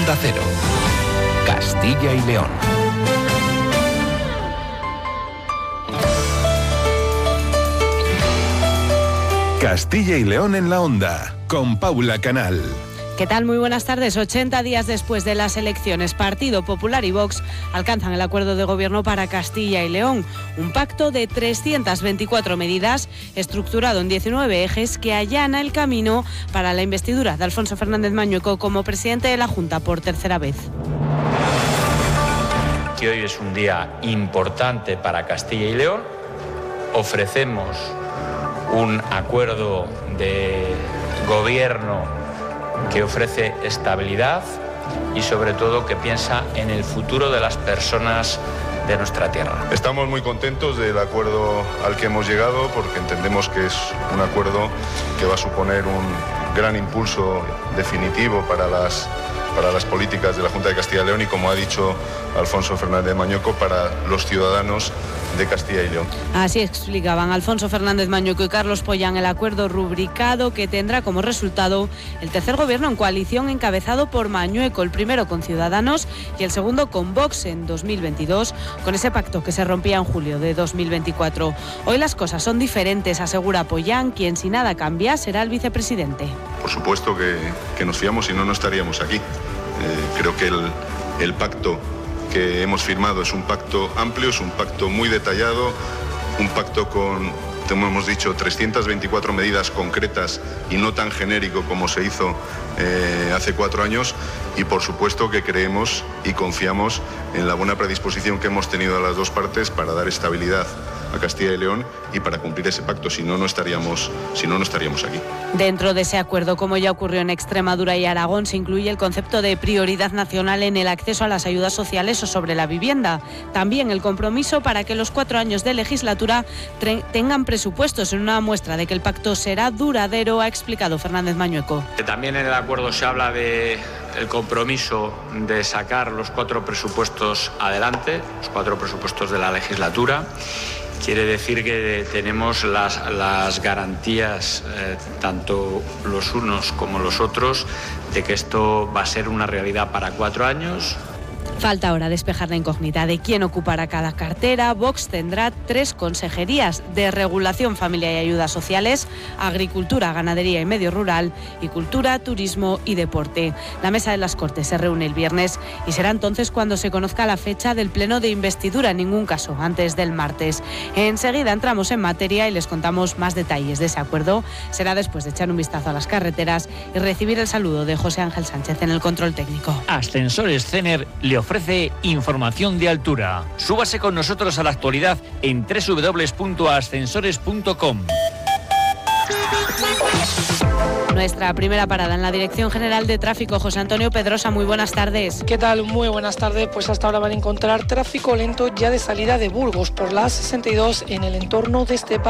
Onda Cero, Castilla y León. Castilla y León en la Onda, con Paula Canal. ¿Qué tal? Muy buenas tardes. 80 días después de las elecciones, Partido Popular y Vox alcanzan el acuerdo de gobierno para Castilla y León. Un pacto de 324 medidas, estructurado en 19 ejes, que allana el camino para la investidura de Alfonso Fernández Mañueco como presidente de la Junta por tercera vez. Que hoy es un día importante para Castilla y León. Ofrecemos un acuerdo de gobierno que ofrece estabilidad y sobre todo que piensa en el futuro de las personas de nuestra tierra. Estamos muy contentos del acuerdo al que hemos llegado porque entendemos que es un acuerdo que va a suponer un gran impulso definitivo para las políticas de la Junta de Castilla y León y, como ha dicho Alfonso Fernández Mañueco, para los ciudadanos de Castilla y León. Así explicaban Alfonso Fernández Mañueco y Carlos Pollán el acuerdo rubricado que tendrá como resultado el tercer gobierno en coalición encabezado por Mañueco, el primero con Ciudadanos y el segundo con Vox en 2022, con ese pacto que se rompía en julio de 2024. Hoy las cosas son diferentes, asegura Pollán, quien si nada cambia será el vicepresidente. Por supuesto que nos fiamos, si no, no estaríamos aquí. Creo que el pacto que hemos firmado es un pacto amplio, es un pacto muy detallado, un pacto con, como hemos dicho, 324 medidas concretas y no tan genérico como se hizo hace 4 años, y por supuesto que creemos y confiamos en la buena predisposición que hemos tenido a las dos partes para dar estabilidad a Castilla y León y para cumplir ese pacto, si no, no estaríamos aquí. Dentro de ese acuerdo, como ya ocurrió en Extremadura y Aragón, se incluye el concepto de prioridad nacional en el acceso a las ayudas sociales o sobre la vivienda. También el compromiso para que los 4 años de legislatura tengan presupuestos, en una muestra de que el pacto será duradero, ha explicado Fernández Mañueco. También en el acuerdo se habla de el compromiso de sacar los 4 presupuestos adelante, los 4 presupuestos de la legislatura. Quiere decir que tenemos las garantías, tanto los unos como los otros, de que esto va a ser una realidad para 4 años. Falta ahora despejar la incógnita de quién ocupará cada cartera. Vox tendrá 3 consejerías: de Regulación, Familia y Ayudas Sociales, Agricultura, Ganadería y Medio Rural, y Cultura, Turismo y Deporte. La Mesa de las Cortes se reúne el viernes y será entonces cuando se conozca la fecha del pleno de investidura, en ningún caso antes del martes. Enseguida entramos en materia y les contamos más detalles de ese acuerdo. Será después de echar un vistazo a las carreteras y recibir el saludo de José Ángel Sánchez en el control técnico. Ascensores Cener le ofrece información de altura. Súbase con nosotros a la actualidad en www.ascensores.com. Nuestra primera parada en la Dirección General de Tráfico. José Antonio Pedrosa, muy buenas tardes. ¿Qué tal? Muy buenas tardes. Pues hasta ahora van a encontrar tráfico lento ya de salida de Burgos por la A62 en el entorno de Estepa.